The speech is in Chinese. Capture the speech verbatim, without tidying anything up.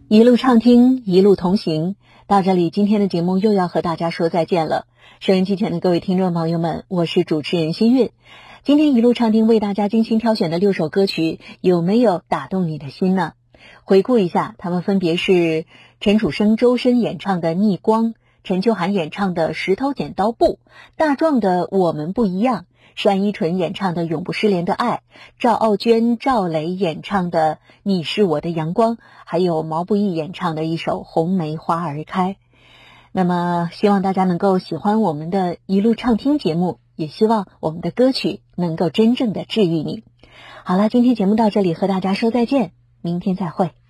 一路畅听，一路同行。到这里，今天的节目又要和大家说再见了。收音机前的各位听众朋友们，我是主持人新韵。今天一路畅听为大家精心挑选的六首歌曲，有没有打动你的心呢？回顾一下，他们分别是陈楚生、周深演唱的《逆光》，陈秋涵演唱的《石头剪刀布》，大壮的《我们不一样》，单依纯演唱的《永不失联的爱》，赵傲娟、赵雷演唱的《你是我的阳光》，还有毛不易演唱的一首《红梅花儿开》。那么希望大家能够喜欢我们的一路畅听节目，也希望我们的歌曲能够真正的治愈你。好了，今天节目到这里和大家说再见，明天再会。